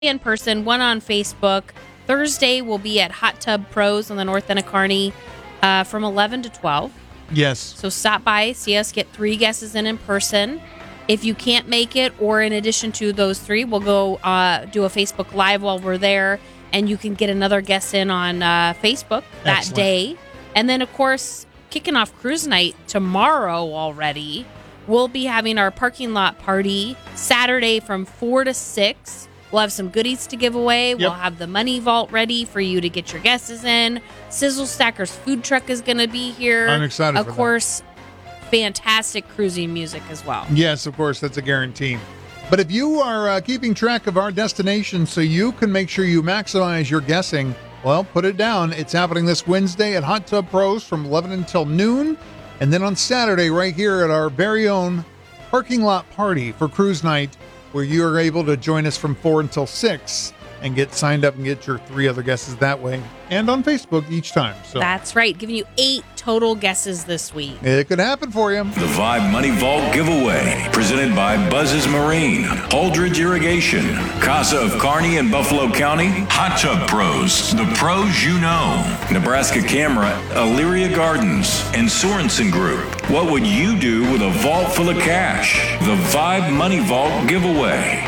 in person, one on Facebook. Thursday will be at Hot Tub Pros on the north end of Kearney from 11 to 12. Yes. So stop by, see us, get 3 guesses in person. If you can't make it, or in addition to those 3, we'll go do a Facebook Live while we're there, and you can get another guess in on Facebook that Excellent. day. And then, of course, kicking off cruise night tomorrow already, we'll be having our parking lot party Saturday from 4 to 6. We'll have some goodies to give away. We'll have the money vault ready for you to get your guesses in. Sizzle Stacker's food truck is going to be here. I'm excited for that. Of course, fantastic cruising music as well. Yes, of course, that's a guarantee. But if you are keeping track of our destination so you can make sure you maximize your guessing, well, put it down. It's happening this Wednesday at Hot Tub Pros from 11 until noon. And then on Saturday, right here at our very own parking lot party for cruise night, where you are able to join us from 4 until 6 and get signed up and get your 3 other guesses that way. And on Facebook each time. So That's right. Giving you 8 total guesses this week. it could happen for you. The Vibe Money Vault giveaway, presented by Buzz's Marine, Holdridge Irrigation, Casa of Kearney and Buffalo County, Hot Tub Pros, the pros you know, Nebraska Camera, Elyria Gardens, and Sorensen Group. What would you do with a vault full of cash? The Vibe Money Vault giveaway.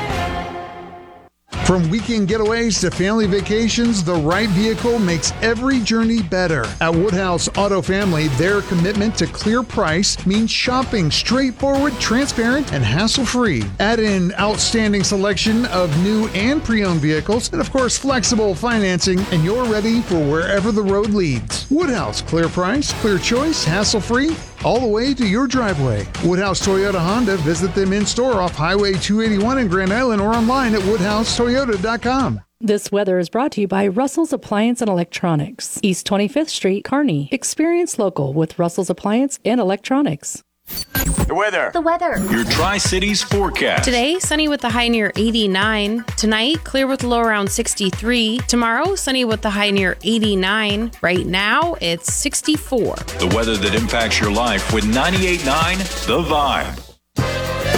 From weekend getaways to family vacations, the right vehicle makes every journey better. At Woodhouse Auto Family, their commitment to clear price means shopping straightforward, transparent, and hassle-free. Add in outstanding selection of new and pre-owned vehicles, and of course, flexible financing, and you're ready for wherever the road leads. Woodhouse, clear price, clear choice, hassle-free, all the way to your driveway. Woodhouse Toyota Honda. Visit them in store off Highway 281 in Grand Island or online at woodhousetoyota.com. This weather is brought to you by Russell's Appliance and Electronics, East 25th Street, Kearney. Experience local with Russell's Appliance and Electronics. The weather. Your Tri-Cities forecast. Today, sunny with the high near 89. Tonight, clear with the low around 63. Tomorrow, sunny with the high near 89. Right now, it's 64. The weather that impacts your life with 98.9 The Vibe.